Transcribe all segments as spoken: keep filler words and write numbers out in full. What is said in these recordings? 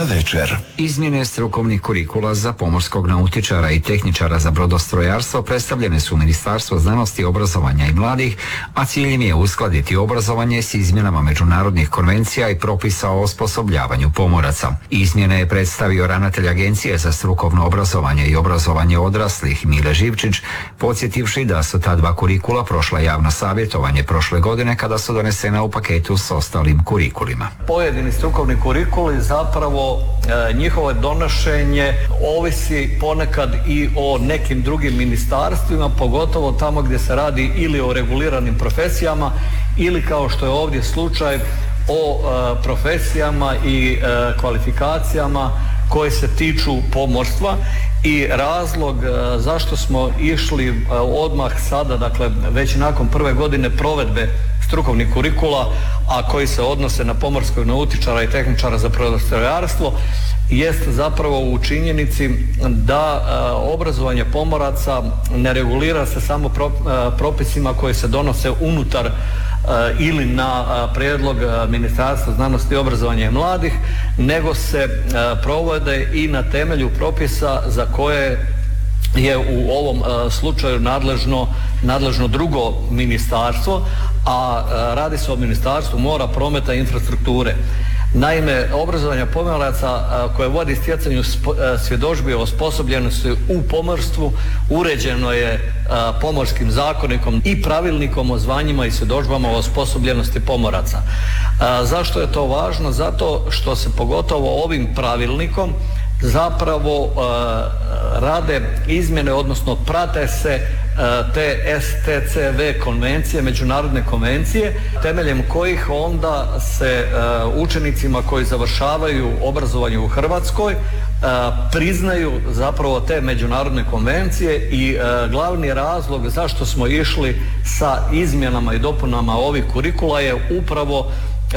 večer. Izmjene strukovnih kurikula za pomorskog nautičara i tehničara za brodostrojarstvo predstavljene su u Ministarstvu znanosti, obrazovanja i mladih, a cilj im je uskladiti obrazovanje s izmjenama međunarodnih konvencija i propisa o osposobljavanju pomoraca. Izmjene je predstavio ravnatelj Agencije za strukovno obrazovanje i obrazovanje odraslih Mile Živčić, podsjetivši da su ta dva kurikula prošla javno savjetovanje prošle godine kada su donesena u paketu s ostalim kurikulima. Pojedini strukovni kurikuli zapravo e, njihovo donošenje ovisi ponekad i o nekim drugim ministarstvima, pogotovo tamo gdje se radi ili o reguliranim profesijama ili kao što je ovdje slučaj o e, profesijama i e, kvalifikacijama koje se tiču pomorstva. I razlog e, zašto smo išli e, odmah sada, dakle već nakon prve godine provedbe strukovnih kurikula, a koji se odnose na pomorskog nautičara i tehničara za brodostrojarstvo, jest zapravo u činjenici da e, obrazovanje pomoraca ne regulira se samo pro, e, propisima koji se donose unutar e, ili na e, prijedlog Ministarstva znanosti, obrazovanja i mladih, nego se e, provode i na temelju propisa za koje je u ovom e, slučaju nadležno, nadležno drugo ministarstvo, a e, radi se o Ministarstvu mora, prometa i infrastrukture. Naime, obrazovanje pomoraca e, koje vodi stjecanju spo, e, svjedodžbi o osposobljenosti u pomorstvu uređeno je e, Pomorskim zakonikom i pravilnikom o zvanjima i svjedodžbama o osposobljenosti pomoraca. E, zašto je to važno? Zato što se pogotovo ovim pravilnikom zapravo uh, rade izmjene, odnosno prate se uh, te S T C V konvencije, međunarodne konvencije, temeljem kojih onda se uh, učenicima koji završavaju obrazovanje u Hrvatskoj uh, priznaju zapravo te međunarodne konvencije. I uh, glavni razlog zašto smo išli sa izmjenama i dopunama ovih kurikula je upravo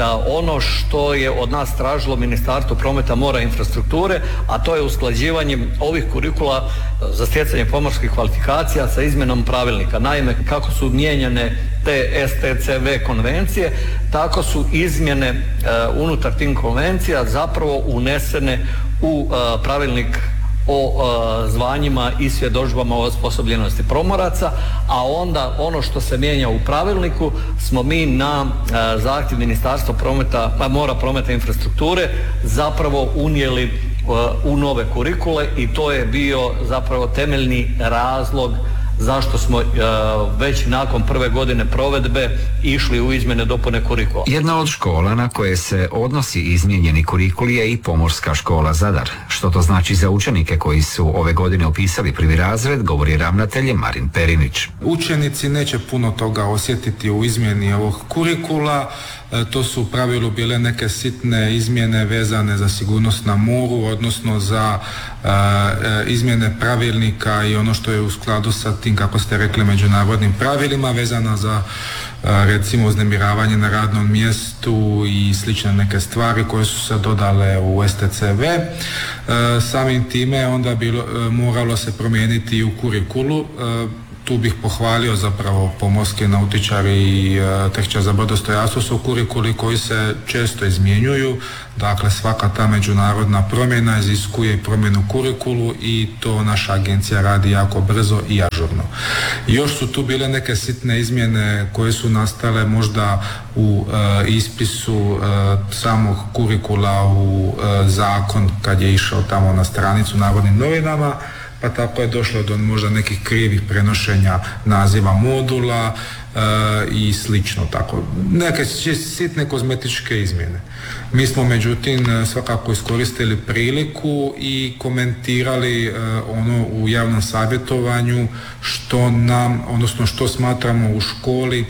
ono što je od nas tražilo Ministarstvo prometa, mora i infrastrukture, a to je usklađivanje ovih kurikula za stjecanje pomorskih kvalifikacija sa izmjenom pravilnika. Naime, kako su mijenjane te S T C V konvencije, tako su izmjene uh, unutar tim konvencija zapravo unesene u uh, pravilnik o uh, zvanjima i svjedodžbama o osposobljenosti pomoraca, a onda ono što se mijenja u pravilniku smo mi na uh, zahtjev Ministarstva prometa, mora, prometa i infrastrukture zapravo unijeli uh, u nove kurikule, i to je bio zapravo temeljni razlog zašto smo uh, već nakon prve godine provedbe išli u izmjene dopune kurikula. Jedna od škola na koje se odnosi izmijenjeni kurikul je i Pomorska škola Zadar. Što to znači za učenike koji su ove godine upisali prvi razred, govori ravnatelj Marin Perinić. Učenici neće puno toga osjetiti u izmjeni ovog kurikula. To su u pravilu bile neke sitne izmjene vezane za sigurnost na moru, odnosno za uh, izmjene pravilnika i ono što je u skladu sa tim, kako ste rekli, međunarodnim pravilima, vezana za uh, recimo uznemiravanje na radnom mjestu i slične neke stvari koje su se dodale u S T C V. Uh, samim time onda bilo, uh, moralo se promijeniti i u kurikulu. Uh, Tu bih pohvalio zapravo pomorske nautičari i e, tehničari za brodostrojarstvo su kurikuli koji se često izmjenjuju. Dakle, svaka ta međunarodna promjena iziskuje promjenu kurikulu i to naša agencija radi jako brzo i ažurno. Još su tu bile neke sitne izmjene koje su nastale možda u e, ispisu e, samog kurikula u e, zakon kad je išao tamo na stranicu Narodnim novinama, pa tako je došlo do možda nekih krivih prenošenja naziva modula e, i slično tako. Neke sitne kozmetičke izmjene. Mi smo međutim svakako iskoristili priliku i komentirali e, ono u javnom savjetovanju što nam, odnosno što smatramo u školi e,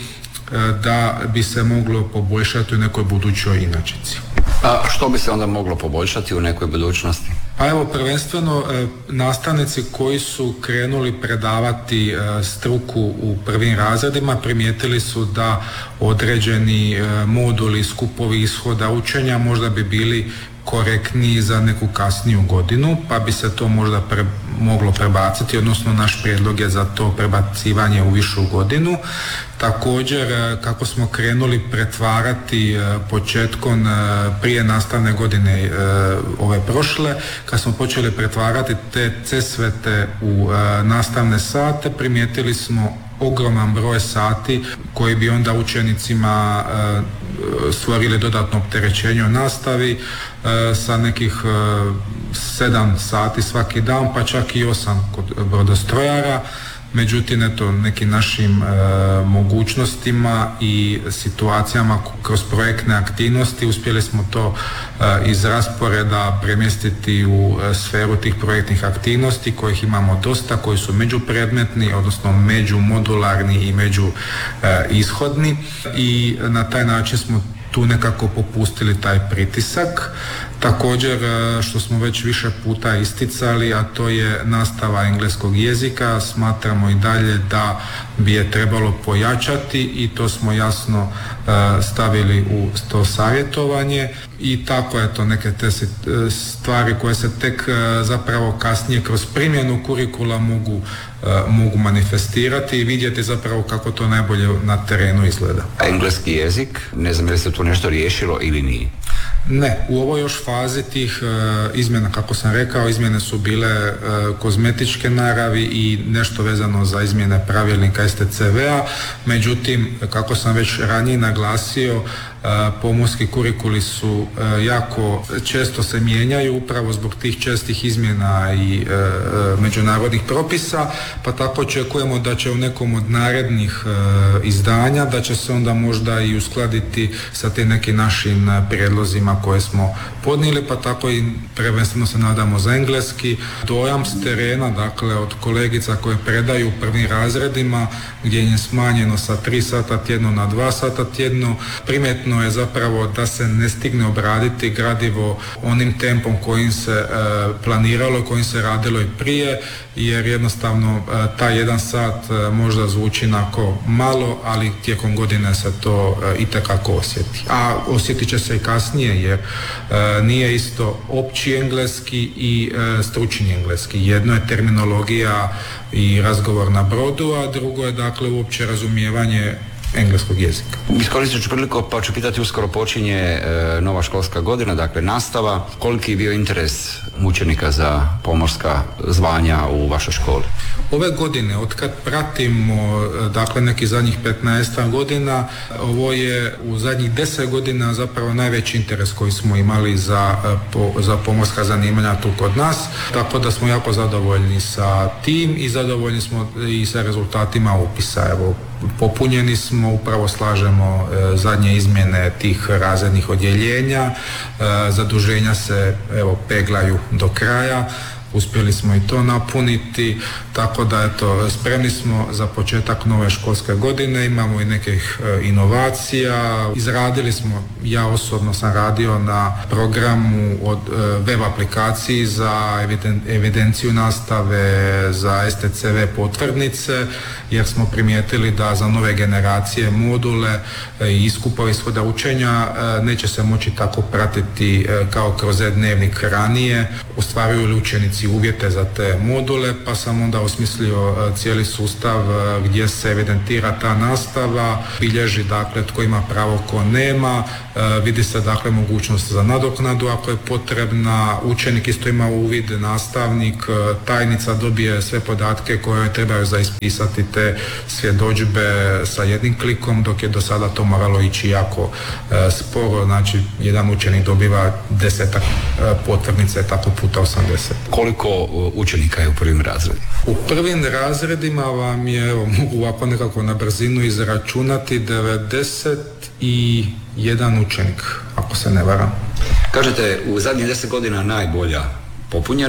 da bi se moglo poboljšati u nekoj budućoj inačici. A što bi se onda moglo poboljšati u nekoj budućnosti? Pa evo, prvenstveno e, nastavnici koji su krenuli predavati e, struku u prvim razredima primijetili su da određeni e, moduli, skupovi ishoda učenja možda bi bili korektniji za neku kasniju godinu, pa bi se to možda pre, moglo prebaciti, odnosno naš prijedlog je za to prebacivanje u višu godinu. Također, kako smo krenuli pretvarati početkom prije nastavne godine ove prošle, kad smo počeli pretvarati te cesvete u nastavne sate, primijetili smo ogroman broj sati koji bi onda učenicima stvorili dodatno opterećenje u nastavi sa nekih sedam sati svaki dan, pa čak i osam kod brodostrojara. Međutim, eto, nekim našim e, mogućnostima i situacijama kroz projektne aktivnosti uspjeli smo to e, iz rasporeda premjestiti u e, sferu tih projektnih aktivnosti kojih imamo dosta, koji su međupredmetni, odnosno međumodularni i međuishodni i na taj način smo tu nekako popustili taj pritisak. Također, što smo već više puta isticali, a to je nastava engleskog jezika, smatramo i dalje da bi je trebalo pojačati i to smo jasno stavili u to savjetovanje i tako je to neke te stvari koje se tek zapravo kasnije kroz primjenu kurikula mogu, mogu manifestirati i vidjeti zapravo kako to najbolje na terenu izgleda. Engleski jezik, ne znam je li se tu nešto riješilo ili nije? Ne, u ovoj još fazi tih e, izmjena, kako sam rekao, izmjene su bile e, kozmetičke naravi i nešto vezano za izmjene pravilnika S T C V-a, međutim, kako sam već ranije naglasio, pomorski kurikuli su jako često se mijenjaju upravo zbog tih čestih izmjena i e, međunarodnih propisa, pa tako očekujemo da će u nekom od narednih e, izdanja da će se onda možda i uskladiti sa tim nekim našim prijedlozima koje smo podnijeli, pa tako i prvenstveno se nadamo za engleski. Dojam s terena, dakle od kolegica koje predaju u prvim razredima gdje je smanjeno sa tri sata tjedno na dva sata tjedno, primjetno je zapravo da se ne stigne obraditi gradivo onim tempom kojim se e, planiralo, kojim se radilo i prije, jer jednostavno e, taj jedan sat e, možda zvuči onako malo, ali tijekom godine se to e, itekako osjeti. A osjetit će se i kasnije, jer e, nije isto opći engleski i e, stručni engleski. Jedno je terminologija i razgovor na brodu, a drugo je dakle uopće razumijevanje engleskog jezika. Iskoristit ću priliku pa ću pitati, uskoro počinje e, nova školska godina, dakle nastava. Koliki je bio interes učenika za pomorska zvanja u vašoj školi? Ove godine, otkad pratimo, dakle neki zadnjih petnaest godina, ovo je u zadnjih deset godina zapravo najveći interes koji smo imali za, po, za pomorska zanimanja tu kod nas, tako da smo jako zadovoljni sa tim i zadovoljni smo i sa rezultatima upisa. Evo, popunjeni smo, upravo slažemo e, zadnje izmjene tih razrednih odjeljenja, e, zaduženja se evo peglaju do kraja, uspjeli smo i to napuniti, tako da eto, spremni smo za početak nove školske godine, imamo i nekih e, inovacija, izradili smo, ja osobno sam radio na programu od e, web aplikaciji za eviden, evidenciju nastave, za S T C V potvrdnice, jer smo primijetili da za nove generacije module e, i iskupa ishoda učenja e, neće se moći tako pratiti e, kao kroz e-dnevnik ranije, ostvaruju li učenici uvjete za te module, pa sam onda osmislio cijeli sustav gdje se evidentira ta nastava, bilježi dakle tko ima pravo, tko nema, vidi se dakle mogućnost za nadoknadu ako je potrebna, učenik isto ima uvid, nastavnik, tajnica dobije sve podatke koje trebaju za ispisati te svjedodžbe sa jednim klikom, dok je do sada to moralo ići jako sporo, znači jedan učenik dobiva desetak potvrdnice, tako puta osamdeset. Koliko učenika je u prvim razredima? U prvim razredima vam je, evo, mogu ovako nekako na brzinu izračunati, devedeset jedan učenik, ako se ne varam. Kažete, u zadnjih deset godina najbolja popunjena